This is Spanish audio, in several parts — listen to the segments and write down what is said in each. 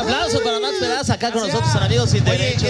aplauso para Max Peraza acá con nosotros en Amigos Sin Derechos.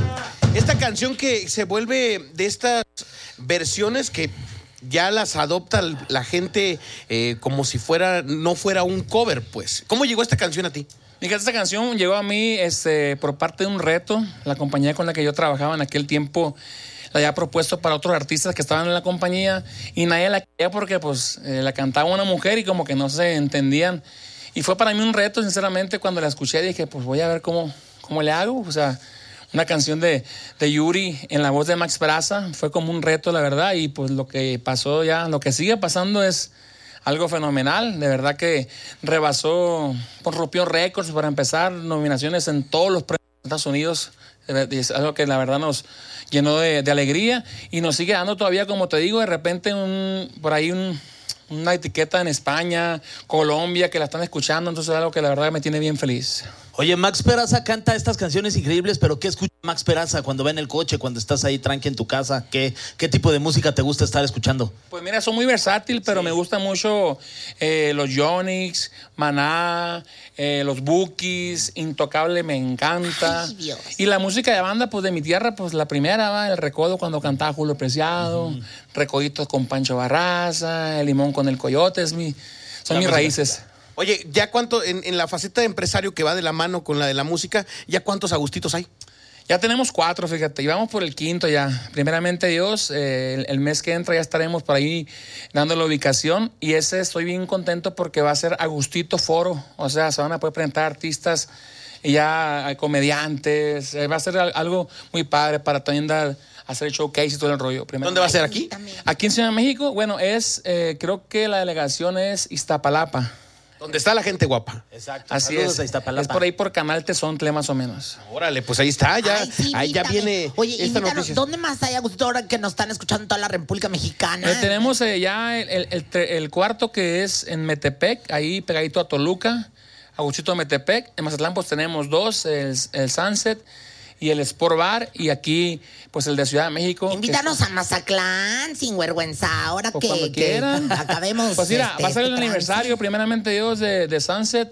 Esta canción que se vuelve de estas versiones que ya las adopta la gente como si no fuera un cover, pues. ¿Cómo llegó esta canción a ti? Fíjate, esta canción llegó a mí por parte de un reto. La compañía con la que yo trabajaba en aquel tiempo la había propuesto para otros artistas que estaban en la compañía y nadie la quería porque pues la cantaba una mujer y como que no se entendían. Y fue para mí un reto, sinceramente, cuando la escuché dije, pues voy a ver cómo le hago. O sea, una canción de Yuri en la voz de Max Peraza fue como un reto, la verdad, y pues lo que pasó ya, lo que sigue pasando es algo fenomenal. De verdad que rebasó, pues rompió récords para empezar, nominaciones en todos los premios de Estados Unidos. Es algo que la verdad nos llenó de alegría y nos sigue dando todavía, como te digo, de repente por ahí una etiqueta en España, Colombia, que la están escuchando. Entonces es algo que la verdad me tiene bien feliz. Oye, Max Peraza canta estas canciones increíbles, pero ¿qué escucha Max Peraza cuando va en el coche, cuando estás ahí tranqui en tu casa? ¿Qué tipo de música te gusta estar escuchando? Pues mira, soy muy versátil, pero sí, me gusta mucho los Yonix, Maná, los Bukis, Intocable me encanta. Ay, Dios. Y la música de banda, pues de mi tierra, pues la primera, El Recodo cuando cantaba Julio Preciado, Recoditos con Pancho Barraza, El Limón con el Coyote, son mis raíces. Oye, ¿ya cuánto, en la faceta de empresario que va de la mano con la de la música, ya cuántos Agustitos hay? Ya tenemos 4, fíjate, y vamos por el 5º ya. Primeramente Dios, el mes que entra ya estaremos por ahí dando la ubicación y estoy bien contento porque va a ser Agustito Foro, o sea, se van a poder presentar artistas y ya hay comediantes, va a ser algo muy padre para también hacer el showcase y todo el rollo. ¿Dónde va a ser aquí? Aquí en Ciudad de México, bueno, creo que la delegación es Iztapalapa. Donde está la gente guapa. Exacto. Así Saludos es. A Iztapalapa. Es por ahí por Canal Tezontle, más o menos. Órale, pues ahí está, ya. Ay, sí, ahí ya viene. Oye, esta noticia. ¿Dónde más hay, Agustito, ahora que nos están escuchando en toda la República Mexicana? Tenemos ya el cuarto que es en Metepec, ahí pegadito a Toluca, Agustito Metepec. En Mazatlán pues tenemos 2, el Sunset y el Sport Bar, y aquí pues el de Ciudad de México. Invítanos a Mazatlán, sin vergüenza, ahora pues que acabemos. Pues mira, va a ser el aniversario, primeramente Dios, de Sunset,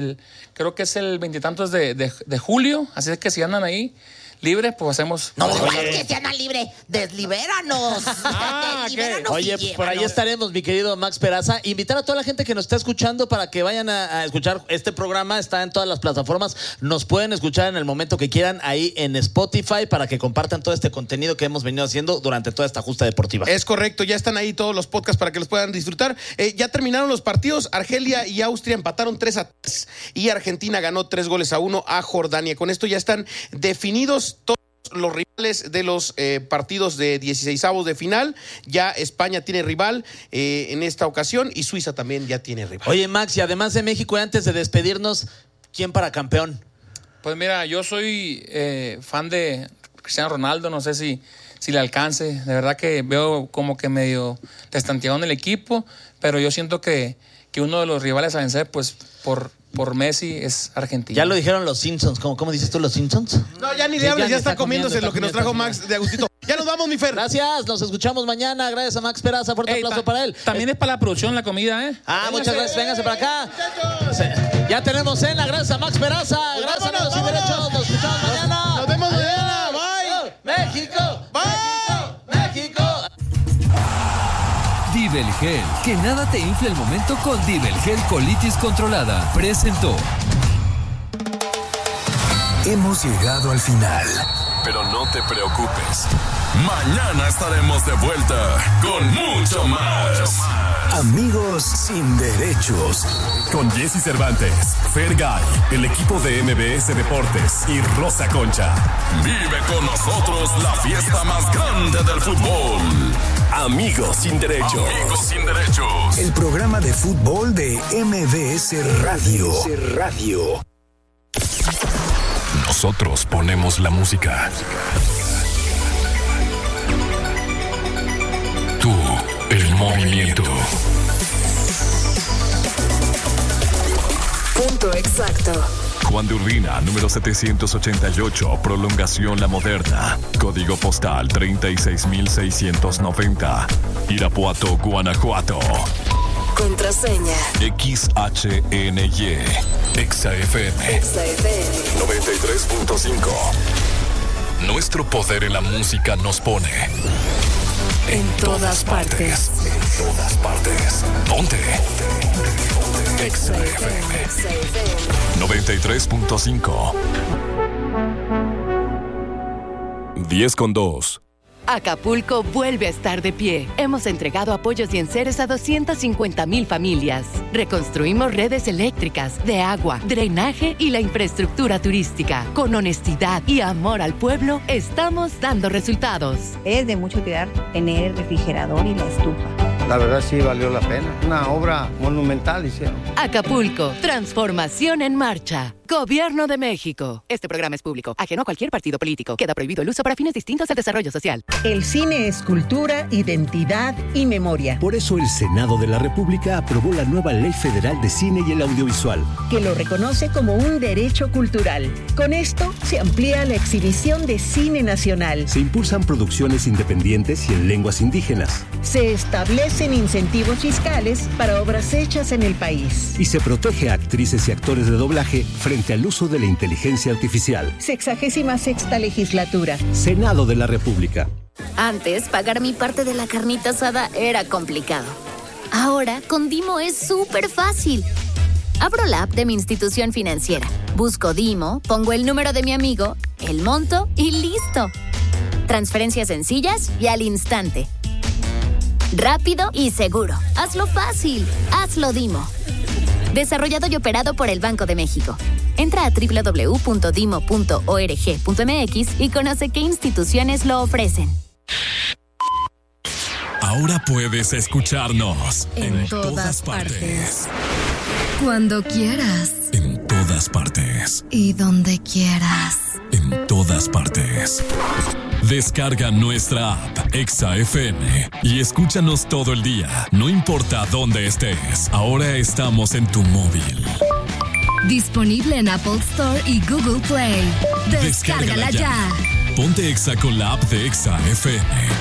creo que es el 20 y tantos de julio, así es que si andan ahí libres, pues hacemos... No digas que se andan libre, deslibéranos. Deslibéranos. Oye, pues por ahí estaremos, mi querido Max Peraza. Invitar a toda la gente que nos está escuchando para que vayan a escuchar este programa. Está en todas las plataformas. Nos pueden escuchar en el momento que quieran ahí en Spotify para que compartan todo este contenido que hemos venido haciendo durante toda esta justa deportiva. Es correcto, ya están ahí todos los podcasts para que los puedan disfrutar. Ya terminaron los partidos. Argelia y Austria empataron 3-3 y Argentina ganó 3-1 a Jordania. Con esto ya están definidos todos los rivales de los partidos de 16avos de final. Ya España tiene rival en esta ocasión y Suiza también ya tiene rival. Oye, Max, y además de México, antes de despedirnos, ¿quién para campeón? Pues mira, yo soy fan de Cristiano Ronaldo, no sé si le alcance. De verdad que veo como que medio destanteado en el equipo, pero yo siento que uno de los rivales a vencer, pues por Messi es Argentina. Ya lo dijeron los Simpsons. ¿Cómo dices tú, los Simpsons? No, ya ni le hables, ya está comiéndose lo que nos trajo Max de Agustito. Ya nos vamos, mi Fer. Gracias, nos escuchamos mañana. Gracias a Max Peraza, fuerte aplauso para él. También es para la producción la comida, ¿eh? Muchas gracias, véngase para acá. Ya tenemos cena, gracias a Max Peraza. Gracias, Amigos Sin Derechos. Nos escuchamos mañana. Nos vemos mañana. Bye. México. Bye. México. Divelgel, que nada te infle el momento con Divelgel Colitis Controlada. Presentó. Hemos llegado al final. Pero no te preocupes. Mañana estaremos de vuelta con mucho más. Amigos Sin Derechos. Con Jesse Cervantes, Fergay, el equipo de MBS Deportes y Rosa Concha. Vive con nosotros la fiesta más grande del fútbol. Amigos Sin Derechos. Amigos Sin Derechos. El programa de fútbol de MBS Radio. Nosotros ponemos la música. Tú, el movimiento. Punto exacto. Juan de Urbina, número 788, prolongación La Moderna. Código postal 36690. Irapuato, Guanajuato. Contraseña XHNY. Exa FM 93.5. Nuestro poder en la música nos pone en todas partes. En todas partes. Ponte. Exa FM 93.5. 10:2. Acapulco vuelve a estar de pie. Hemos entregado apoyos y enseres a 250,000 familias. Reconstruimos redes eléctricas, de agua, drenaje y la infraestructura turística. Con honestidad y amor al pueblo, estamos dando resultados. Es de mucha utilidad tener el refrigerador y la estufa. La verdad sí valió la pena. Una obra monumental hicieron. Acapulco, transformación en marcha. Gobierno de México. Este programa es público, ajeno a cualquier partido político. Queda prohibido el uso para fines distintos al desarrollo social. El cine es cultura, identidad y memoria. Por eso el Senado de la República aprobó la nueva Ley Federal de Cine y el Audiovisual, que lo reconoce como un derecho cultural. Con esto se amplía la exhibición de cine nacional. Se impulsan producciones independientes y en lenguas indígenas. Se establecen incentivos fiscales para obras hechas en el país. Y se protege a actrices y actores de doblaje frente al uso de la inteligencia artificial. 66ª legislatura. Senado de la República. Antes, pagar mi parte de la carnita asada era complicado. Ahora, con Dimo es súper fácil. Abro la app de mi institución financiera, busco Dimo, pongo el número de mi amigo, el monto y listo. Transferencias sencillas y al instante. Rápido y seguro. Hazlo fácil. Hazlo Dimo. Desarrollado y operado por el Banco de México. Entra a www.dimo.org.mx y conoce qué instituciones lo ofrecen. Ahora puedes escucharnos en todas partes. Cuando quieras. En todas partes. Y donde quieras. En todas partes. Descarga nuestra app Exa FM y escúchanos todo el día, no importa dónde estés. Ahora estamos en tu móvil. Disponible en Apple Store y Google Play. Descárgala ya. Ponte Exa con la app de Exa FM.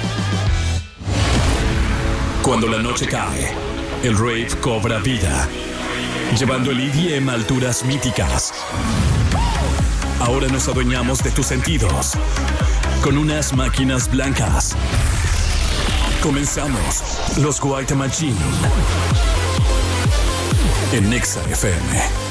Cuando la noche cae, el rave cobra vida, llevando el EDM a alturas míticas. Ahora nos adueñamos de tus sentidos con unas máquinas blancas. Comenzamos los White Machine en Exa FM.